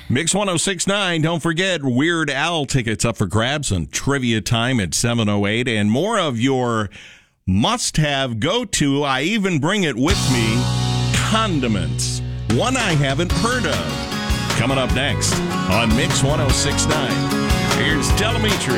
Mix 1069. Don't forget Weird Al tickets up for grabs and trivia time at 7:08. And more of your must-have go-to, I even bring it with me, condiments. One I haven't heard of. Coming up next on Mix 1069. Here's Telemetry.